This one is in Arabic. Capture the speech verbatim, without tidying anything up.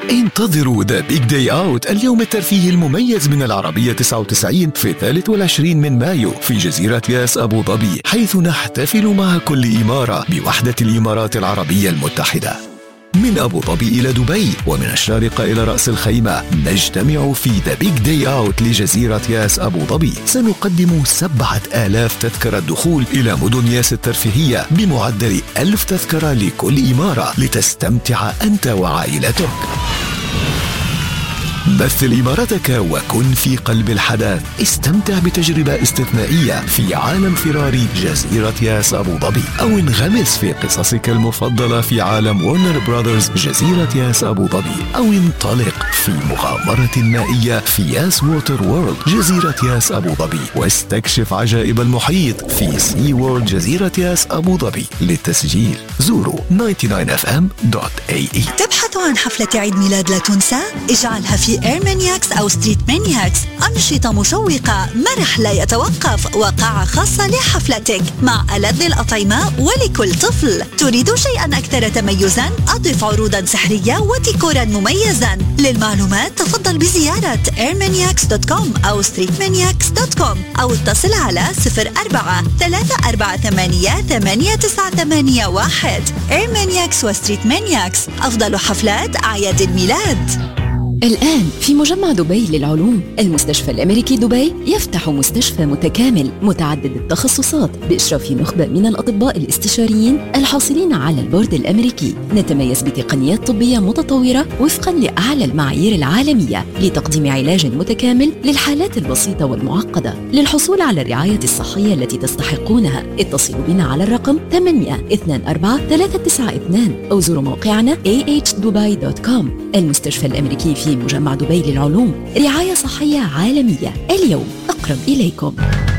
انتظروا ذا بيج داي اوت، اليوم الترفيهي المميز من العربية تسعة وتسعين في الثالث والعشرين من مايو في جزيرة ياس أبو ظبي، حيث نحتفل مع كل إمارة بوحدة الإمارات العربية المتحدة. من أبو ظبي إلى دبي ومن الشارقة إلى رأس الخيمة نجتمع في ذا بيج داي أوت لجزيرة ياس أبو ظبي. سنقدم سبعة آلاف تذكرة دخول إلى مدن ياس الترفيهية بمعدل ألف تذكرة لكل إمارة لتستمتع أنت وعائلتك. مثل إمارتك وكن في قلب الحدث. استمتع بتجربة استثنائية في عالم فراري جزيرة ياس أبو ظبي، أو انغمس في قصصك المفضلة في عالم وورنر براذرز جزيرة ياس أبو ظبي، أو انطلق في مغامرة مائية في ياس ووتر وورلد جزيرة ياس أبو ظبي، واستكشف عجائب المحيط في سي وورلد جزيرة ياس أبو ظبي. للتسجيل زوروا تسعة وتسعين إف إم دوت إيه إي. تبحث عن حفلة عيد ميلاد لا تنسى؟ اجعلها في إيرمانياكس أو ستريت مانياكس. أنشطة مشوقة، مرح لا يتوقف، وقاعة خاصة لحفلتك مع ألذ الأطعمة ولكل طفل. تريد شيئا أكثر تميزا؟ أضف عروضا سحرية وديكورا مميزا. للمعلومات تفضل بزيارة إيرمانياكس دوت كوم أو ستريت مانياكس دوت كوم أو اتصل على صفر أربعة ثلاثة أربعة ثمانية ثمانية تسعة ثمانية واحد. إيرمانياكس وستريت مانياكس، أفضل حفلات أعياد الميلاد. الآن في مجمع دبي للعلوم، المستشفى الأمريكي دبي يفتح مستشفى متكامل متعدد التخصصات بإشراف نخبة من الأطباء الاستشاريين الحاصلين على البورد الأمريكي. نتميز بتقنيات طبية متطورة وفقا لأعلى المعايير العالمية لتقديم علاج متكامل للحالات البسيطة والمعقدة. للحصول على الرعاية الصحية التي تستحقونها اتصلوا بنا على الرقم ثمانية اثنين أربعة ثلاثة تسعة اثنين أو زوروا موقعنا إيه إتش دبي دوت كوم. المستشفى الأمريكي في مجمع دبي للعلوم، رعاية صحية عالمية اليوم أقرب إليكم.